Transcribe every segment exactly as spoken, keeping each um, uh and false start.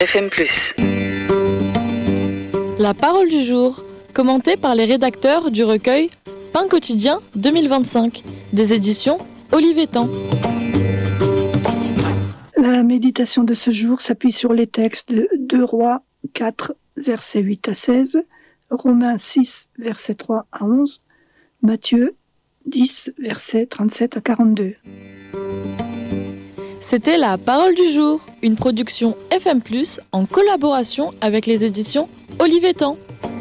F M plus. La parole du jour, commentée par les rédacteurs du recueil Pain quotidien deux mille vingt-cinq, des éditions Olivetan. La méditation de ce jour s'appuie sur les textes de deux Rois quatre, versets huit à seize, Romains six, versets trois à onze, Matthieu dix, versets trente-sept à quarante-deux. C'était la parole du jour, une production F M plus, en collaboration avec les éditions Olivetan.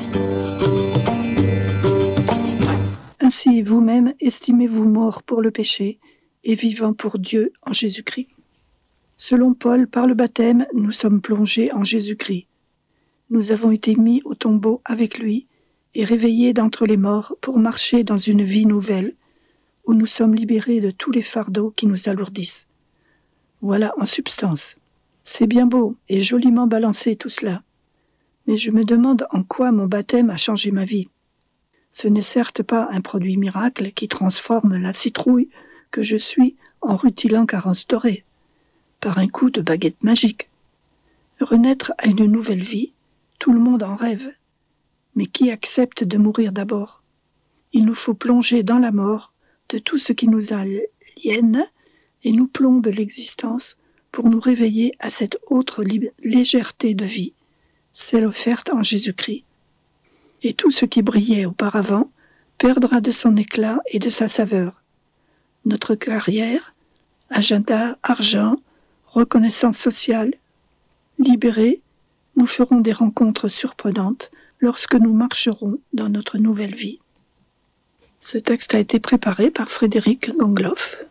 Ainsi, vous-même, estimez-vous mort pour le péché et vivant pour Dieu en Jésus-Christ. Selon Paul, par le baptême, nous sommes plongés en Jésus-Christ. Nous avons été mis au tombeau avec lui et réveillés d'entre les morts pour marcher dans une vie nouvelle où nous sommes libérés de tous les fardeaux qui nous alourdissent. Voilà en substance. C'est bien beau et joliment balancé tout cela. Mais je me demande en quoi mon baptême a changé ma vie. Ce n'est certes pas un produit miracle qui transforme la citrouille que je suis en rutilant carence dorée, par un coup de baguette magique. Renaître à une nouvelle vie, tout le monde en rêve. Mais qui accepte de mourir d'abord? Il nous faut plonger dans la mort de tout ce qui nous aliène et nous plombe l'existence pour nous réveiller à cette autre lib- légèreté de vie, celle offerte en Jésus-Christ. Et tout ce qui brillait auparavant perdra de son éclat et de sa saveur. Notre carrière, agenda, argent, reconnaissance sociale, libérés, nous ferons des rencontres surprenantes lorsque nous marcherons dans notre nouvelle vie. Ce texte a été préparé par Frédéric Gangloff.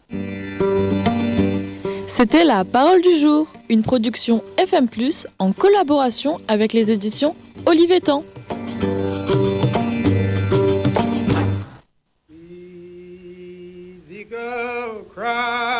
C'était la parole du jour, une production F M plus, en collaboration avec les éditions Olivetan. Easy go, cry.